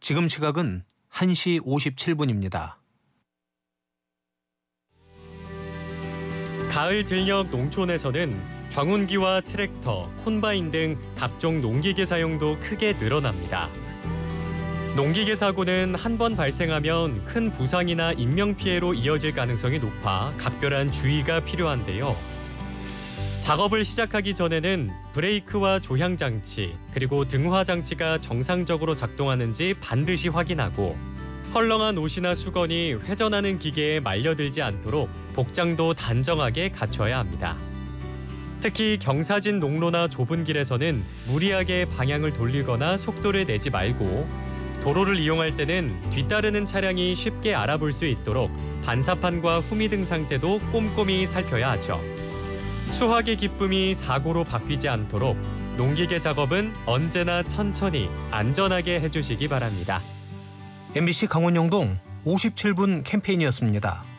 지금 시각은 1시 57분입니다. 가을 들녘 농촌에서는 경운기와 트랙터, 콤바인 등 각종 농기계 사용도 크게 늘어납니다. 농기계 사고는 한 번 발생하면 큰 부상이나 인명피해로 이어질 가능성이 높아 각별한 주의가 필요한데요. 작업을 시작하기 전에는 브레이크와 조향장치, 그리고 등화장치가 정상적으로 작동하는지 반드시 확인하고 헐렁한 옷이나 수건이 회전하는 기계에 말려들지 않도록 복장도 단정하게 갖춰야 합니다. 특히 경사진 농로나 좁은 길에서는 무리하게 방향을 돌리거나 속도를 내지 말고 도로를 이용할 때는 뒤따르는 차량이 쉽게 알아볼 수 있도록 반사판과 후미등 상태도 꼼꼼히 살펴야 하죠. 수확의 기쁨이 사고로 바뀌지 않도록 농기계 작업은 언제나 천천히 안전하게 해주시기 바랍니다. MBC 강원영동 57분 캠페인이었습니다.